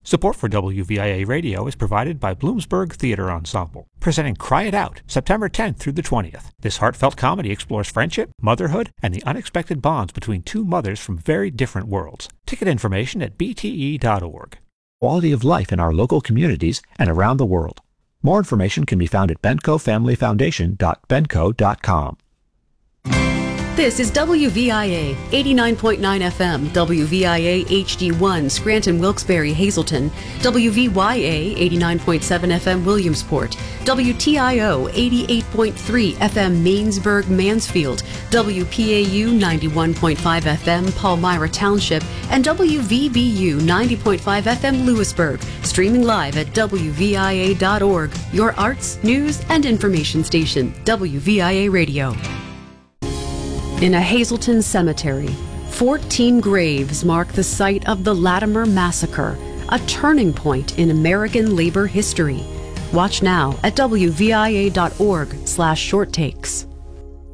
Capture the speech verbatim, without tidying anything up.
Support for W V I A Radio is provided by Bloomsburg Theater Ensemble, presenting Cry It Out, September tenth through the twentieth. This heartfelt comedy explores friendship, motherhood, and the unexpected bonds between two mothers from very different worlds. Ticket information at b t e dot org. Quality of life in our local communities and around the world. More information can be found at benco family foundation dot benco dot com. This is W V I A eighty-nine point nine F M, W V I A H D one, Scranton, Wilkes-Barre, Hazleton, W V Y A eighty-nine point seven F M, Williamsport, W T I O eighty-eight point three F M, Mainsburg, Mansfield, W P A U ninety-one point five F M, Palmyra Township, and W V B U ninety point five F M, Lewisburg. Streaming live at W V I A dot org, your arts, news, and information station, W V I A Radio. In a Hazleton cemetery, fourteen graves mark the site of the Latimer Massacre, a turning point in American labor history. Watch now at W V I A dot org slash short takes.